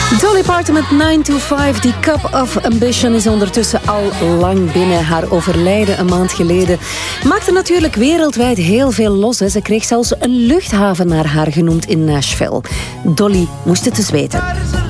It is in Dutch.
Dolly Parton met 9 to 5. Die Cup of Ambition is ondertussen al lang binnen. Haar overlijden een maand geleden maakte natuurlijk wereldwijd heel veel los. Ze kreeg zelfs een luchthaven naar haar genoemd in Nashville. Dolly moest het eens weten.